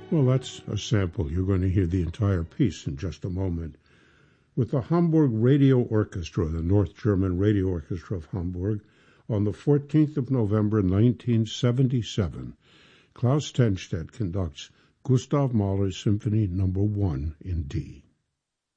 Well, that's a sample. You're going to hear the entire piece in just a moment. With the Hamburg Radio Orchestra, the North German Radio Orchestra of Hamburg, on the 14th of November, 1977, Klaus Tennstedt conducts Gustav Mahler's Symphony No. 1 in D.